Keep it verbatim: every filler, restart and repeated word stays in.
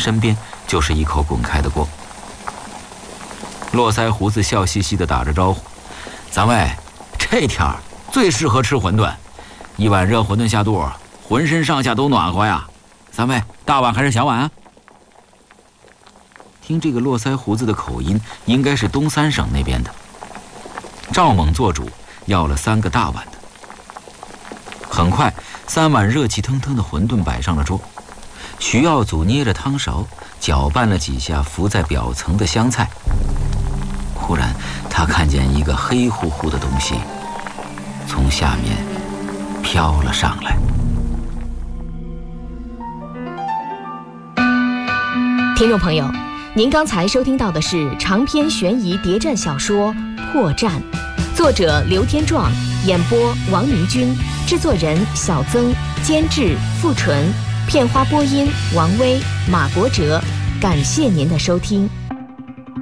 身边就是一口滚开的锅。络腮胡子笑嘻嘻地打着招呼：“三位，这天儿最适合吃馄饨，一碗热馄饨下肚，浑身上下都暖和呀。三位，大碗还是小碗啊？”听这个络腮胡子的口音，应该是东三省那边的。赵猛做主要了三个大碗的。很快，三碗热气腾腾的馄饨摆上了桌。徐耀祖捏着汤勺，搅拌了几下浮在表层的香菜。忽然，他看见一个黑乎乎的东西从下面飘了上来。 听众朋友，您刚才收听到的是长篇悬疑谍战小说《破绽》，作者刘天壮，演播王明君，制作人小曾，监制付纯，片花播音王威、马国哲。感谢您的收听。